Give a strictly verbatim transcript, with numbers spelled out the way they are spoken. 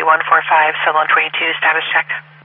one four five, seven one two two, status check.